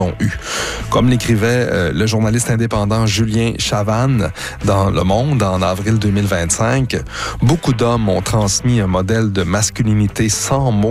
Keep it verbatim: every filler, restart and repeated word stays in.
ont eu. Comme l'écrivait euh, le journaliste indépendant Julien Chavannes dans Le Monde en avril deux mille vingt-cinq, beaucoup d'hommes ont transmis un modèle de masculinité sans mots